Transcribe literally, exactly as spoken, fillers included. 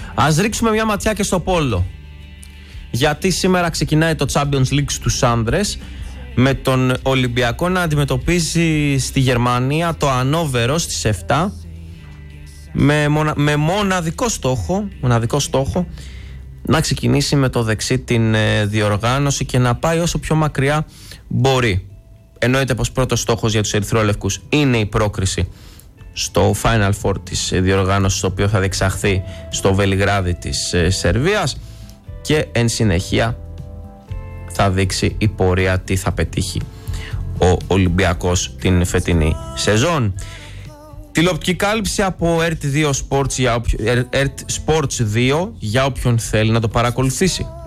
Ας ρίξουμε μια ματιά και στο πόλο. Γιατί σήμερα ξεκινάει το Champions League στους άνδρες, με τον Ολυμπιακό να αντιμετωπίζει στη Γερμανία το Ανόβερο στις επτά, με, μονα, με μοναδικό στόχο, μοναδικό στόχο να ξεκινήσει με το δεξί την ε, διοργάνωση και να πάει όσο πιο μακριά μπορεί. Εννοείται πως πρώτος στόχος για τους ερυθρόλευκους είναι η πρόκριση στο Final Four της διοργάνωσης, το οποίο θα διεξαχθεί στο Βελιγράδι της ε, Σερβίας, και εν συνεχεία θα δείξει η πορεία τι θα πετύχει ο Ολυμπιακός την φετινή σεζόν. Τηλεοπτική κάλυψη από ερτ δύο Sports για όποι... ερτ Sports δύο για όποιον θέλει να το παρακολουθήσει.